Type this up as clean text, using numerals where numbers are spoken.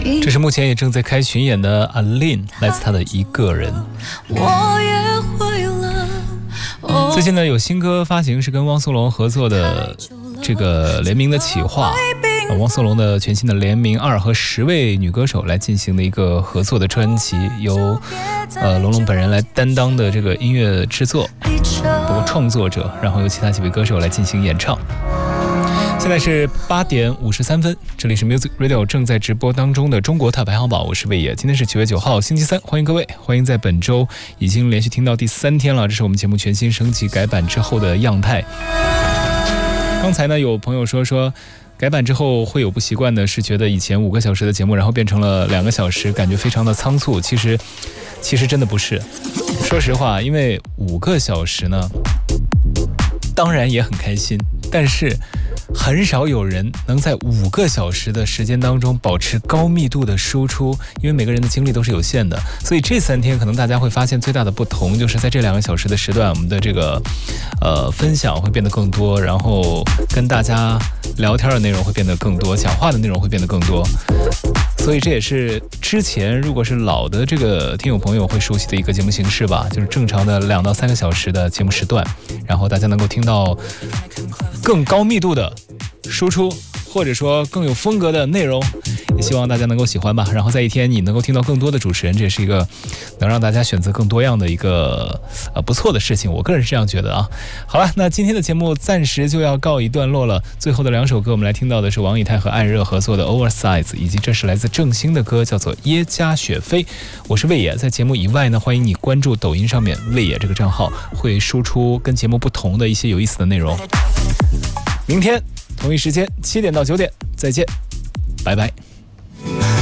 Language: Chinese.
这是目前也正在开巡演的阿令，来自他的一个人。最近呢有新歌发行，是跟汪苏泷合作的这个联名的企划，汪苏泷的全新的联名2和10位女歌手来进行的一个合作的专辑，由龙龙本人来担当的这个音乐制作，包括创作者，然后由其他几位歌手来进行演唱。现在是8点53分，这里是 Music Radio 正在直播当中的中国特排行榜，我是魏野。今天是9月9号星期三，欢迎各位，欢迎在本周已经连续听到第3天了，这是我们节目全新升级改版之后的样态。刚才呢有朋友说改版之后会有不习惯的，是觉得以前5个小时的节目然后变成了2个小时，感觉非常的仓促。其实真的不是，说实话，因为5个小时呢当然也很开心，但是很少有人能在5个小时的时间当中保持高密度的输出，因为每个人的精力都是有限的，所以这3天可能大家会发现最大的不同就是在这2个小时的时段，我们的这个分享会变得更多，然后跟大家聊天的内容会变得更多，讲话的内容会变得更多。所以这也是之前如果是老的这个听友朋友会熟悉的一个节目形式吧，就是正常的2到3个小时的节目时段，然后大家能够听到更高密度的输出，或者说更有风格的内容，也希望大家能够喜欢吧。然后在一天你能够听到更多的主持人，这也是一个能让大家选择更多样的一个不错的事情，我个人是这样觉得啊。好了，那今天的节目暂时就要告一段落了。最后的2首歌我们来听到的是王以太和艾热合作的 Oversize， 以及这是来自郑兴的歌叫做耶加雪菲。我是魏野，在节目以外呢，欢迎你关注抖音上面魏野这个账号，会输出跟节目不同的一些有意思的内容。明天同一时间7点到9点再见，拜拜。